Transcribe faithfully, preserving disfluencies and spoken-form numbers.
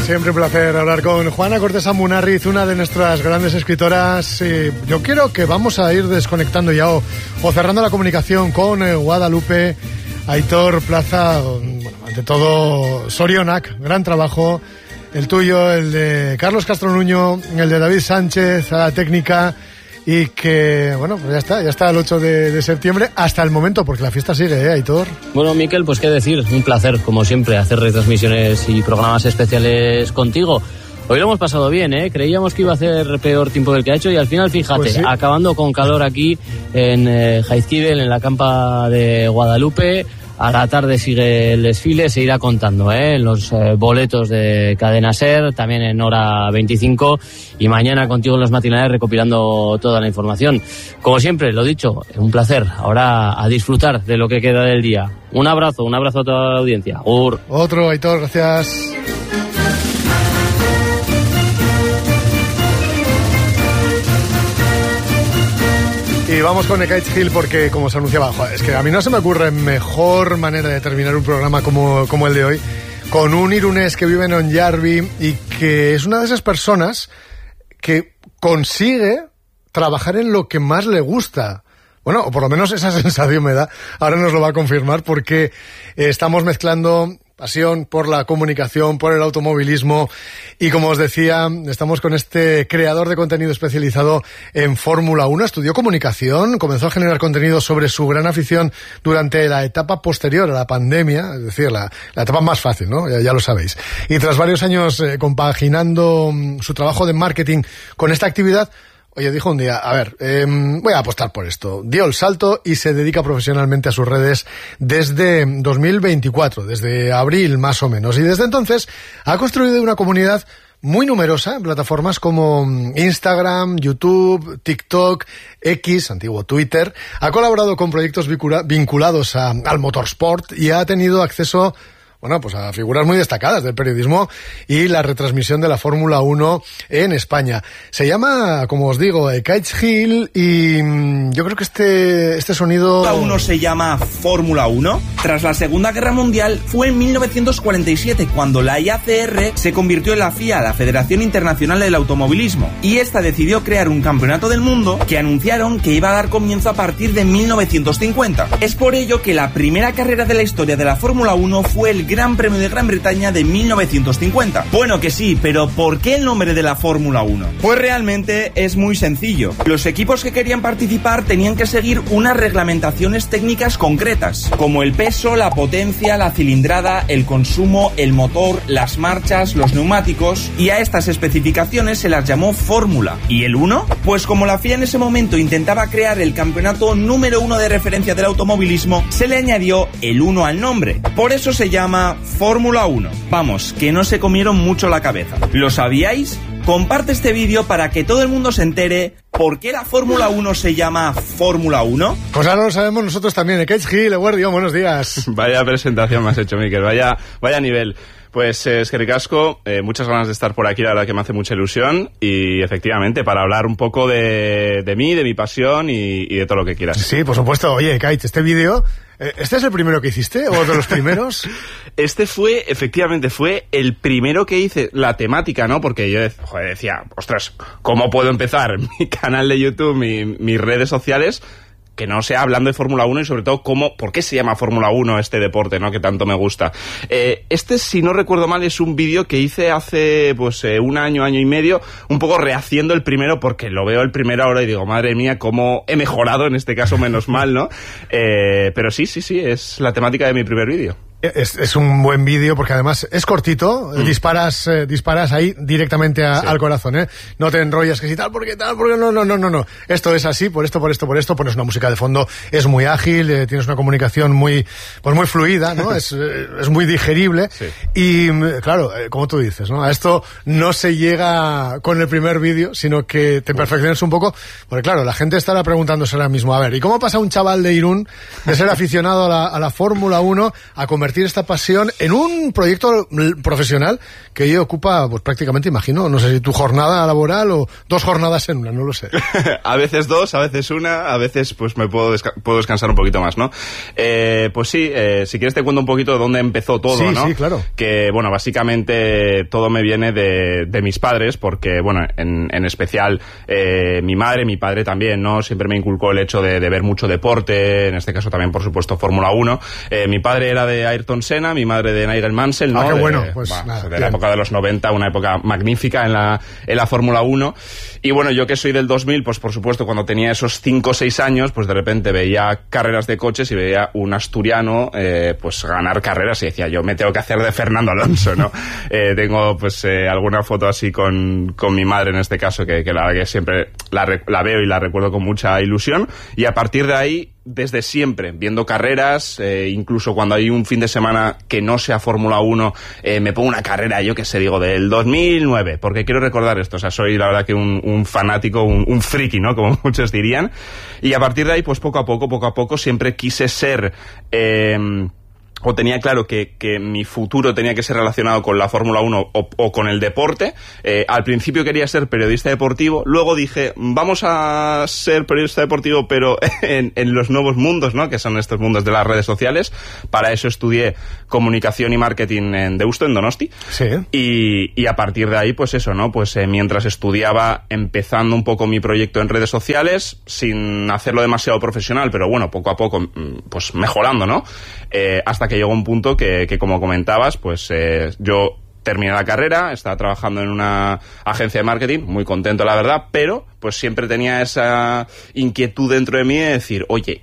Siempre un placer hablar con Juana Cortés Munarriz, una de nuestras grandes escritoras. Eh, yo creo que vamos a ir desconectando ya o, o cerrando la comunicación con eh, Guadalupe, Aitor Plaza, bueno, ante todo Sorionak, gran trabajo, el tuyo, el de Carlos Castro Nuño, el de David Sánchez, a la técnica, y que, bueno, pues ya está, ya está el ocho de septiembre hasta el momento, porque la fiesta sigue, ¿eh, Aitor? Bueno, Miquel, pues qué decir, un placer, como siempre, hacer retransmisiones y programas especiales contigo. Hoy lo hemos pasado bien, ¿eh? Creíamos que iba a hacer peor tiempo del que ha hecho y al final, fíjate, pues sí, acabando con calor aquí en eh, Jaizkibel, en la campa de Guadalupe. A la tarde sigue el desfile, se irá contando, ¿eh? Los eh, boletos de Cadena Ser, también en hora veinticinco, y mañana contigo en los matinales recopilando toda la información. Como siempre, lo dicho, un placer. Ahora a disfrutar de lo que queda del día. Un abrazo, un abrazo a toda la audiencia. Ur. Otro, Aitor, gracias. Y vamos con Ekaitz Gil porque, como se anunciaba, joder, es que a mí no se me ocurre mejor manera de terminar un programa como, como el de hoy, con un irunés que vive en Onyarbi y que es una de esas personas que consigue trabajar en lo que más le gusta. Bueno, o por lo menos esa sensación me da. Ahora nos lo va a confirmar porque estamos mezclando pasión por la comunicación, por el automovilismo, y como os decía, estamos con este creador de contenido especializado en Fórmula uno. Estudió comunicación, comenzó a generar contenido sobre su gran afición durante la etapa posterior a la pandemia, es decir, la, la etapa más fácil, ¿no? Ya, ya lo sabéis. Y tras varios años eh, compaginando um, su trabajo de marketing con esta actividad, oye, dijo un día, a ver, eh, voy a apostar por esto. Dio el salto y se dedica profesionalmente a sus redes desde dos mil veinticuatro, desde abril más o menos. Y desde entonces ha construido una comunidad muy numerosa en plataformas como Instagram, YouTube, TikTok, X, antiguo Twitter. Ha colaborado con proyectos vinculados a, al motorsport y ha tenido acceso, bueno, pues a figuras muy destacadas del periodismo y la retransmisión de la Fórmula uno en España. Se llama, como os digo, Ekaitz Gil, y yo creo que este, este sonido... ¿Fórmula uno se llama Fórmula uno? Tras la Segunda Guerra Mundial fue en mil novecientos cuarenta y siete cuando la I A C R se convirtió en la F I A, la Federación Internacional del Automovilismo, y esta decidió crear un campeonato del mundo que anunciaron que iba a dar comienzo a partir de mil novecientos cincuenta. Es por ello que la primera carrera de la historia de la Fórmula uno fue el Gran Premio de Gran Bretaña de mil novecientos cincuenta. Bueno, que sí, pero ¿por qué el nombre de la Fórmula uno? Pues realmente es muy sencillo. Los equipos que querían participar tenían que seguir unas reglamentaciones técnicas concretas, como el peso, la potencia, la cilindrada, el consumo, el motor, las marchas, los neumáticos, y a estas especificaciones se las llamó Fórmula. ¿Y el uno? Pues como la F I A en ese momento intentaba crear el campeonato número uno de referencia del automovilismo, se le añadió el uno al nombre. Por eso se llama Fórmula uno. Vamos, que no se comieron mucho la cabeza. ¿Lo sabíais? Comparte este vídeo para que todo el mundo se entere por qué la Fórmula uno se llama Fórmula uno. Pues ahora lo sabemos nosotros también. Ekaitz Gil, Eguerdio, buenos días. Vaya presentación me has hecho, Miquel. Vaya, vaya nivel. Pues eh, es que ricasco, eh, muchas ganas de estar por aquí, la verdad que me hace mucha ilusión, y efectivamente para hablar un poco de, de mí, de mi pasión y, y de todo lo que quieras. Sí, por supuesto. Oye, Ekaitz, este vídeo, ¿este es el primero que hiciste o de los primeros? Este fue, efectivamente, fue el primero que hice, la temática, ¿no? Porque yo joder, decía, ostras, ¿cómo puedo empezar mi canal de YouTube, mi, mis redes sociales, que no sea hablando de Fórmula uno y sobre todo cómo, por qué se llama Fórmula uno este deporte, ¿no? Que tanto me gusta. Eh, este, si no recuerdo mal, es un vídeo que hice hace pues eh, un año, año y medio, un poco rehaciendo el primero, porque lo veo el primero ahora y digo, madre mía, cómo he mejorado, en este caso menos mal, ¿no? Eh, pero sí, sí, sí, es la temática de mi primer vídeo. Es, es un buen vídeo porque además es cortito, mm. disparas eh, disparas ahí directamente a, sí. al corazón, ¿eh? No te enrollas que si tal, porque tal, porque no, no, no, no, no. Esto es así, por esto, por esto, por esto, pones una música de fondo, es muy ágil, eh, tienes una comunicación muy, pues muy fluida, ¿no? es, eh, es muy digerible, sí. Y claro, eh, como tú dices, ¿no? A esto no se llega con el primer vídeo, sino que te perfecciones un poco, porque claro, la gente estará preguntándose ahora mismo, a ver, ¿y cómo pasa un chaval de Irún de ser aficionado a la, a la Fórmula uno a convertirse convertir esta pasión en un proyecto profesional que hoy ocupa, pues prácticamente, imagino, no sé si tu jornada laboral o dos jornadas en una, no lo sé. A veces dos, a veces una, a veces pues me puedo, desca- puedo descansar un poquito más, ¿no? Eh, pues sí, eh, si quieres te cuento un poquito de dónde empezó todo, sí, ¿no? Sí, claro. Que, bueno, básicamente todo me viene de, de mis padres, porque, bueno, en, en especial eh, mi madre, mi padre también, ¿no? Siempre me inculcó el hecho de, de ver mucho deporte, en este caso también, por supuesto, Fórmula uno. Eh, mi padre era de Ayrton Senna, mi madre de Nigel Mansell, ¿no? Ah, qué bueno, de, pues bah, nada, de bien. la época de los noventa, una época magnífica en la, en la Fórmula uno. Y bueno, yo que soy del dos mil, pues por supuesto, cuando tenía esos cinco o seis años, pues de repente veía carreras de coches y veía un asturiano, eh, pues ganar carreras y decía, yo me tengo que hacer de Fernando Alonso, ¿no? eh, tengo pues eh, alguna foto así con, con mi madre en este caso, que, que la verdad que siempre la, la veo y la recuerdo con mucha ilusión, y a partir de ahí, desde siempre, viendo carreras, eh, incluso cuando hay un fin de semana que no sea Fórmula uno, eh, me pongo una carrera, yo que sé, digo, del dos mil nueve, porque quiero recordar esto, o sea, soy la verdad que un, un fanático, un, un friki, ¿no?, como muchos dirían, y a partir de ahí, pues poco a poco, poco a poco, siempre quise ser... Eh, o tenía claro que, que mi futuro tenía que ser relacionado con la Fórmula uno o, o con el deporte. Eh, al principio quería ser periodista deportivo, luego dije, vamos a ser periodista deportivo, pero en, en los nuevos mundos, ¿no?, que son estos mundos de las redes sociales. Para eso estudié comunicación y marketing en Deusto, en Donosti. Sí. Y, y a partir de ahí, pues eso, ¿no? Pues eh, mientras estudiaba, empezando un poco mi proyecto en redes sociales, sin hacerlo demasiado profesional, pero bueno, poco a poco, pues mejorando, ¿no? Eh, hasta que llegó un punto que, que como comentabas, pues eh, yo terminé la carrera, estaba trabajando en una agencia de marketing, muy contento la verdad, pero pues siempre tenía esa inquietud dentro de mí de decir, oye,